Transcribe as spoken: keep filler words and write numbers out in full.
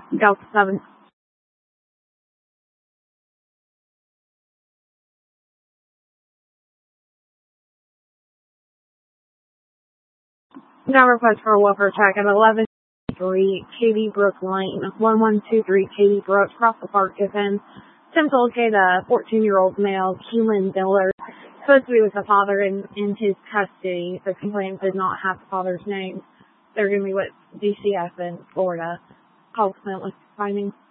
Delta seven. Now request for a welfare check at eleven three Katy Brook Lane, one one two three Katy Brook, across the park, Defense. Attempt to locate a fourteen-year-old male, Keelan Diller, supposed to be with the father in, in his custody. The complainant did not have the father's name. They're going to be with D C F in Florida. Call Clint with findings.